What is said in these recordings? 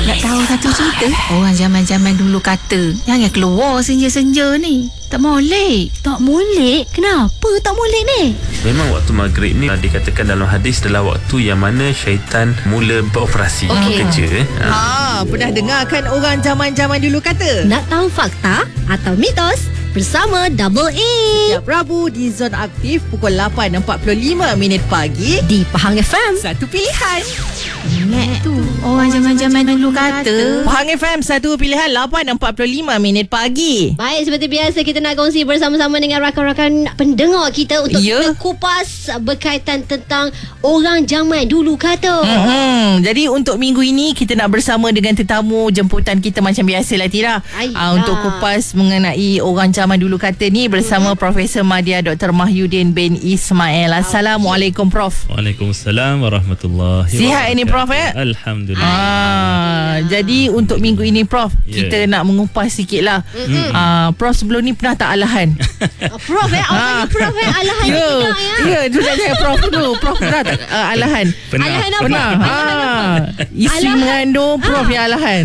Nak tahu satu cerita? Orang zaman-zaman dulu kata, jangan keluar senja-senja ni. Tak molek. Tak molek? Kenapa tak molek ni? Memang waktu maghrib ni dikatakan dalam hadis adalah waktu yang mana syaitan mula beroperasi kerja. Pernah dengar kan orang zaman-zaman dulu kata? Nak tahu fakta atau mitos? Bersama Double A Setiap Rabu di Zona Aktif pukul 8.45 pagi di Pahang FM. Satu pilihan. Ingat tu, orang zaman-zaman dulu kata. Pahang FM, satu pilihan 8.45 pagi. Baik, seperti biasa kita nak kongsi bersama-sama dengan rakan-rakan pendengar kita untuk kita kupas berkaitan tentang orang zaman dulu kata. Jadi untuk minggu ini kita nak bersama dengan tetamu jemputan kita macam biasalah Tira. Untuk kupas mengenai orang zaman dulu kata ni bersama Profesor Madya Dr. Mahyudin bin Ismail. Assalamualaikum Prof. Waalaikumsalam warahmatullahi wabarakatuh. Sihat ini Prof Alhamdulillah. Jadi untuk minggu ini Prof, kita nak mengupas sikit lah. Prof sebelum ni pernah tak alahan? Prof Prof alahan tidak ya? Ya, jangan Prof dulu. Prof pernah tak alahan? Alahan apa? Pernah. Isteri mengandung Prof yang alahan.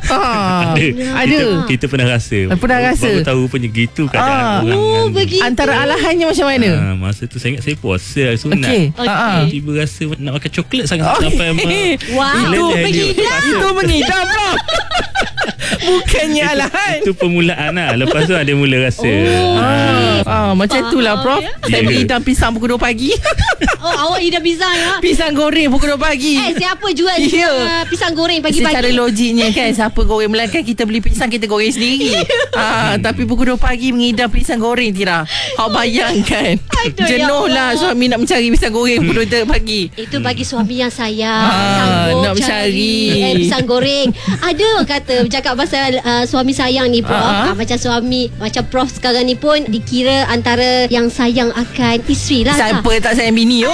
Ada. Kita pernah rasa. Pernah rasa. Baru tahu punya gitu keadaan orang begitu. Antara alahannya macam mana? Masa tu saya ingat saya puasa sunat. Tiba rasa nak makan coklat sangat sampai Itu mengidam Prof. Bukannya alahan. Itu permulaan lah. Lepas tu ada mula rasa. Macam itulah Prof. Saya mengidam pisang pukul 2 pagi. Awak hidam pisang ya? Pisang goreng pukul 2 pagi. Siapa jual pisang goreng pagi-pagi? Secara logiknya kan, siapa goreng, melainkan kita beli pisang kita goreng sendiri. Tapi pukul 2 pagi mengidam pisang goreng Tira. Awak bayangkan. Jenuh lah suami nak mencari pisang goreng pukul 2 pagi. Itu bagi suami yang sayang nak mencari pisang goreng. Ada kata bercakap pasal suami sayang ni Prof. Macam suami, macam Prof sekarang ni pun dikira antara yang sayang akan isteri lah. Siapa tak sayang bini?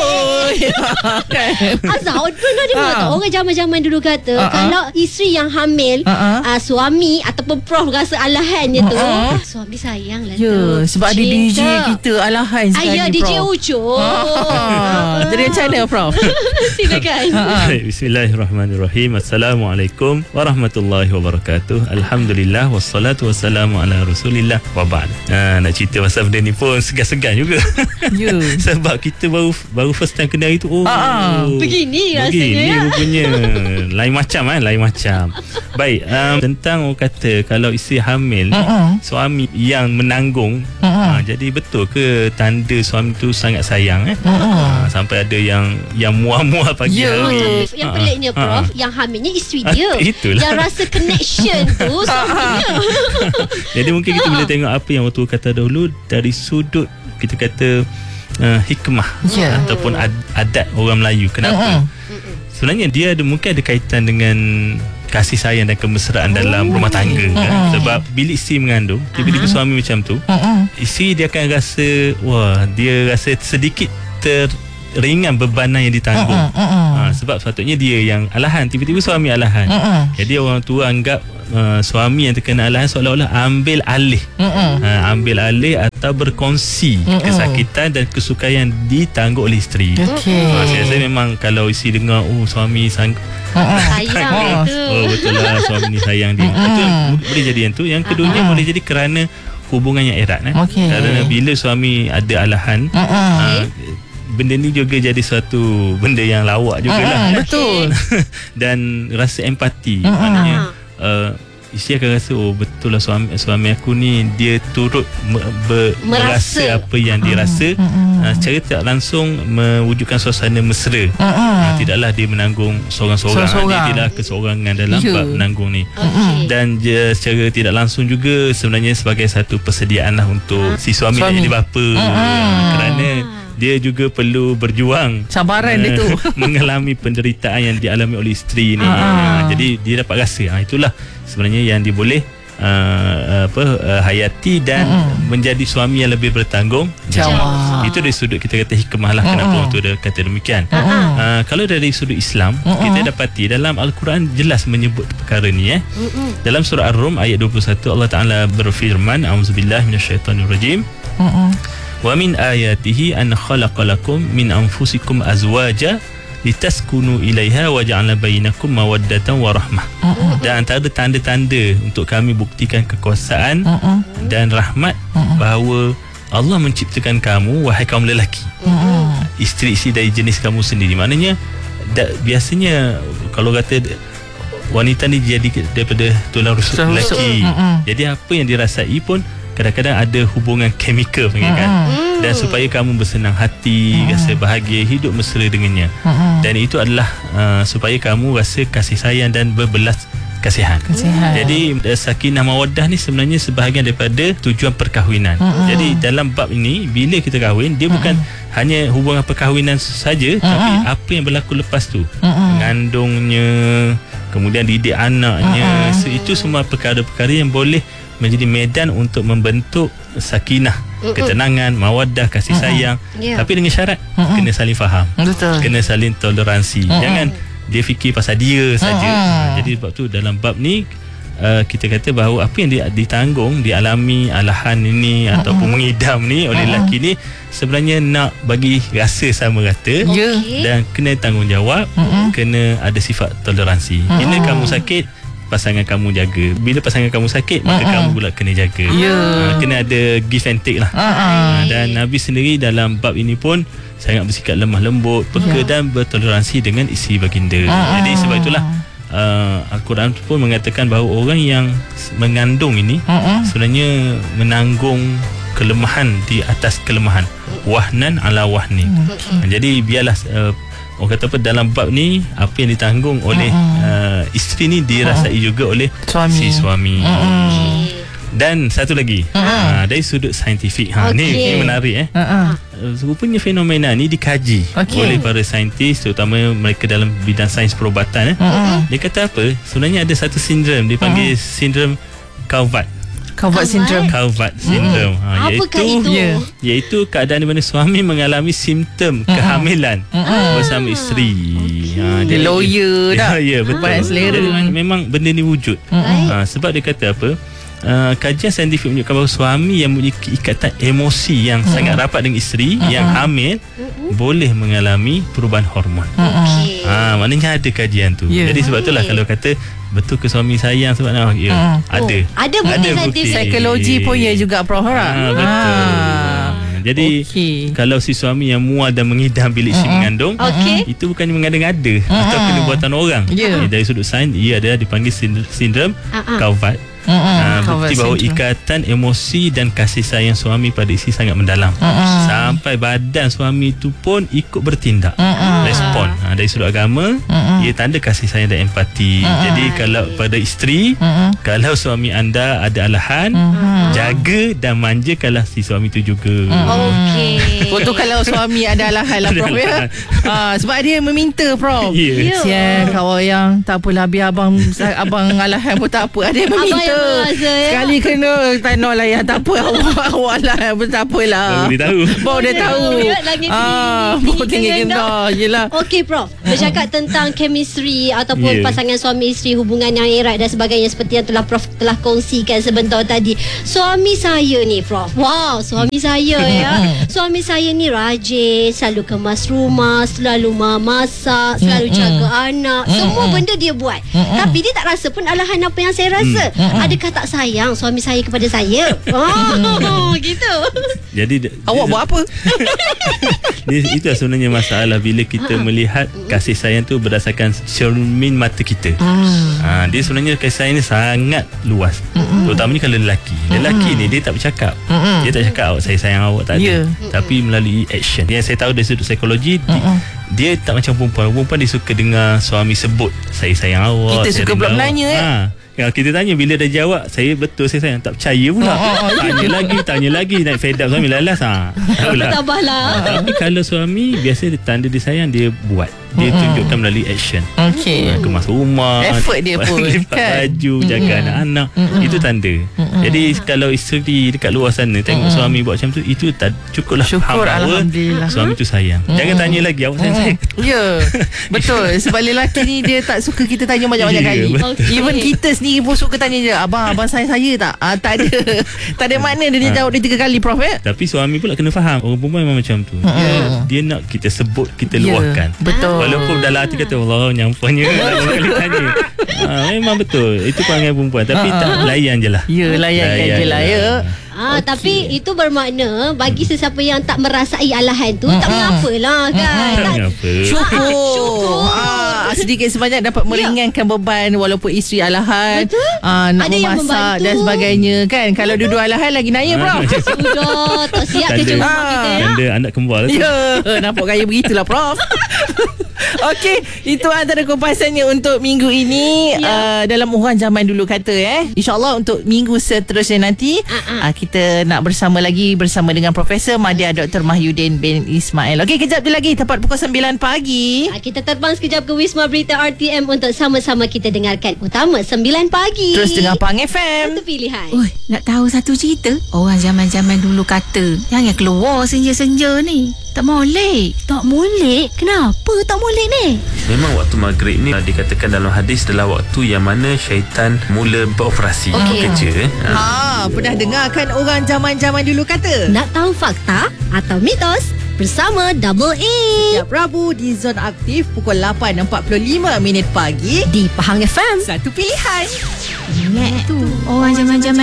Azhar pernah dengar tak orang zaman-zaman dulu kata kalau isteri yang hamil, suami ataupun Prof rasa alahannya tu, suami sayang lah tu. Sebab ada DJ kita alahan sekali Prof. DJ Ucup. Jadi macam mana Prof? Silakan. Bismillahirrahmanirrahim. Assalamualaikum warahmatullahi wabarakatuh. Alhamdulillah wassalatu wassalamu ala Rasulillah wa ba'd. Nak cerita pasal benda ni pun segan-segan juga. Sebab kita baru first time kenal itu. Begini rasanya. Rupanya lain macam. Baik, tentang orang kata kalau isteri hamil, suami yang menanggung. Jadi betul ke tanda suami tu sangat sayang sampai ada yang muah-muah pagi hari. Yang peliknya Prof, yang hamilnya isteri dia. Itulah. Yang rasa connection tu suaminya. Jadi mungkin kita boleh tengok apa yang waktu kata dahulu dari sudut kita kata hikmah ataupun adat orang Melayu. Kenapa? Sebenarnya dia mungkin ada kaitan dengan kasih sayang dan kemesraan dalam rumah tangga kan? Sebab bila isteri mengandung, tiba-tiba suami macam tu, isteri dia akan rasa dia rasa sedikit ringan bebanan yang ditanggung. Sebab sepatutnya dia yang alahan, tiba-tiba suami alahan. Jadi orang tua anggap suami yang terkena alahan seolah-olah ambil alih atau berkongsi kesakitan dan kesukaran ditanggung oleh isteri. Saya rasa memang kalau isteri dengar suami sayang betul lah suami ni sayang dia. Itu boleh jadi yang tu. Yang keduanya boleh jadi kerana hubungan yang erat kerana bila suami ada alahan, benda ni juga jadi suatu benda yang lawak jugalah. Betul. Dan rasa empati. Maknanya isteri akan rasa betul lah suami aku ni dia turut merasa apa yang dia rasa. Secara tak langsung mewujudkan suasana mesra. Tidaklah dia menanggung seorang-seorang. Dia tidak keseorangan dalam bab menanggung ni. Dan secara tidak langsung juga sebenarnya sebagai satu persediaan lah untuk si suami nak jadi bapa. Kerana dia juga perlu berjuang, cabaran dia tu mengalami penderitaan yang dialami oleh isteri ni. Jadi dia dapat rasa itulah sebenarnya yang dia boleh hayati dan menjadi suami yang lebih bertanggung jawab. Itu dari sudut kita kata hikmah lah kenapa orang tu dia kata demikian. Kalau dari sudut Islam, kita dapati dalam Al-Quran jelas menyebut perkara ni. Dalam surah Ar-Rum ayat 21 Allah Ta'ala berfirman, a'udzubillahi minasyaitonirrajim, wa min ayatihi an khalaqalakum min anfusikum azwaja litaskunu ilaiha wa ja'alna bainakum mawaddatan wa rahmah. Dan antara tanda-tanda untuk kami buktikan kekuasaan dan rahmat bahawa Allah menciptakan kamu wahai kaum lelaki, isteri-isteri dari jenis kamu sendiri. Maknanya biasanya kalau kata wanita ni jadi daripada tulang rusuk lelaki, jadi apa yang dirasai pun kadang-kadang ada hubungan chemical kan. Dan supaya kamu bersenang hati, rasa bahagia, hidup mesra dengannya. Dan itu adalah supaya kamu rasa kasih sayang dan berbelas kasihan. Jadi sakinah mawaddah ni sebenarnya sebahagian daripada tujuan perkahwinan. Jadi dalam bab ini, bila kita kahwin, dia bukan hanya hubungan perkahwinan saja, tapi apa yang berlaku lepas tu, mengandungnya, kemudian didik anaknya, itu semua perkara-perkara yang boleh menjadi medan untuk membentuk sakinah, ketenangan, mawaddah, kasih sayang. Tapi dengan syarat kena saling faham, kena saling toleransi. Jangan dia fikir pasal dia saja. Jadi sebab tu dalam bab ni kita kata bahawa apa yang ditanggung, dialami alahan ini ataupun mengidam ni oleh lelaki ni sebenarnya nak bagi rasa sama rata, dan kena tanggungjawab, kena ada sifat toleransi. Bila kamu sakit, pasangan kamu jaga. Bila pasangan kamu sakit, maka kamu pula kena jaga. Kena ada give and take lah. Dan Nabi sendiri dalam bab ini pun sangat bersikap lemah lembut, peka dan bertoleransi dengan isteri baginda. Jadi sebab itulah Al-Quran pun mengatakan bahawa orang yang mengandung ini sebenarnya menanggung kelemahan di atas kelemahan, wahnan ala wahni. Jadi biarlah orang kata apa, dalam bab ni apa yang ditanggung oleh isteri ni dirasai juga oleh si suami. Dan satu lagi, dari sudut saintifik, ni menarik. Rupanya fenomena ni dikaji oleh para saintis, terutama mereka dalam bidang sains perubatan. Dia kata apa, sebenarnya ada satu sindrom dipanggil sindrom Calvert syndrome. Apakah itu? Iaitu keadaan di mana suami mengalami simptom kehamilan bersama isteri. Dia lawyer dah. Ya, betul. Memang benda ni wujud. Sebab dia kata apa, kajian saintifik menunjukkan bahawa suami yang memiliki ikatan emosi yang sangat rapat dengan isteri yang hamil boleh mengalami perubahan hormon. Maknanya ada kajian tu. Jadi sebab itulah kalau kata betul ke suami sayang sebab ada bukti saintifik. Psikologi pun ya juga, Prof. Betul. Jadi kalau si suami yang mual dan mengidam bila isteri mengandung, itu bukannya mengada-ngada atau kena buatan orang. Dari sudut sains, ia adalah dipanggil sindrom Calvert. Bukti bahawa ikatan emosi dan kasih sayang suami pada isteri sangat mendalam, sampai badan suami itu pun ikut bertindak, respon. Dari sudut agama, ia tanda kasih sayang dan empati. Jadi kalau pada isteri, kalau suami anda ada alahan, jaga dan manjakanlah si suami itu juga. Untuk kalau suami ada alahan lah, Prof. Sebab dia meminta, Prof. Sian kawan yang tak apalah, biar abang alahan pun tak apa. Ada yang meminta sekali kena tanah lah yang tak apa, awak lah pun tak apalah. Baru dia tahu. Baru tinggi gendah. Yelah. Okey, Prof. Bercakap tentang chemistry ataupun pasangan suami isteri, hubungan yang erat dan sebagainya, seperti yang Prof telah kongsikan sebentar tadi. Suami saya ni, Prof, suami saya suami saya ni rajin, selalu kemas rumah, selalu memasak, selalu jaga anak, semua benda dia buat. Tapi dia tak rasa pun alahan apa yang saya rasa. Adakah tak sayang suami saya kepada saya? Gitu. Jadi awak buat apa? Itu sebenarnya masalah bila kita melihat kasih sayang tu berdasarkan cermin mata kita. Dia sebenarnya kasih sayang ni sangat luas. Terutamanya kalau lelaki. Lelaki ni dia tak bercakap. Dia tak cakap awak saya sayang awak, tak ada. Tapi melalui action. Yang saya tahu dari sudut psikologi, dia tak macam perempuan. Perempuan dia suka dengar suami sebut saya sayang awak. Kita suka pula menanya. Kalau kita tanya, bila dia jawab saya betul saya sayang, tak percaya pula. Tanya lagi naik fed up, suami lalas. Bertambahlah. Tapi kalau suami biasa dia tanda dia sayang, dia buat, dia tunjukkan melalui action. Kemas rumah, effort dia pun, lipat baju, jaga anak-anak, itu tanda. Jadi kalau isteri dekat luar sana tengok suami buat macam tu, itu cukuplah syukur, alhamdulillah, suami tu sayang. Jangan tanya lagi awak sayang. Ya, betul. Sebab lelaki ni dia tak suka kita tanya banyak-banyak kali. Even kita sendiri pun suka tanya je, abang sayang saya tak? Tak ada. Tak ada makna dia jawab dia 3 kali, Prof. Tapi suami pula kena faham, orang perempuan memang macam tu. Dia nak kita sebut, kita luahkan. Betul. Walaupun dalam hati kata Allah nyampanya orang kali tanya. Memang betul. Itu perangai perempuan. Tapi tak layan je lah. Ya, layankan je lah ya. Tapi itu bermakna bagi sesiapa yang tak merasai alahan tu tak mengapalah kan. Tak mengapa. Syukur. Sedikit sebanyak dapat meringankan beban walaupun isteri alahan. Nak Ada yang memasak membantu. dan sebagainya kan. Kalau dua-dua alahan lagi naya bro. Sudah tak siap kerja rumah kita ya. Tanda anak kembar lah tu. Ya, nampak gaya begitulah Prof. Okey, itu antara kupasannya untuk minggu ini dalam orang zaman dulu kata InsyaAllah untuk minggu seterusnya nanti kita nak bersama dengan Profesor Madya Dr. Mahyudin bin Ismail. Okey, kejap je lagi tepat pukul 9 pagi. Kita terbang sekejap ke Wisma Berita RTM untuk sama-sama kita dengarkan Utama 9 pagi. Terus dengar Pang FM. Satu pilihan. Oi, nak tahu satu cerita? Orang zaman-zaman dulu kata, jangan keluar senja-senja ni. Tak molek. Tak molek? Kenapa tak molek ni? Memang waktu maghrib ni dikatakan dalam hadis adalah waktu yang mana syaitan mula beroperasi bekerja. Pernah dengar kan orang zaman-zaman dulu kata? Nak tahu fakta atau mitos? Bersama Double A Setiap Rabu di Zona Aktif pukul 8.45 pagi di Pahang FM. Satu pilihan. Ingat tu, orang zaman-zaman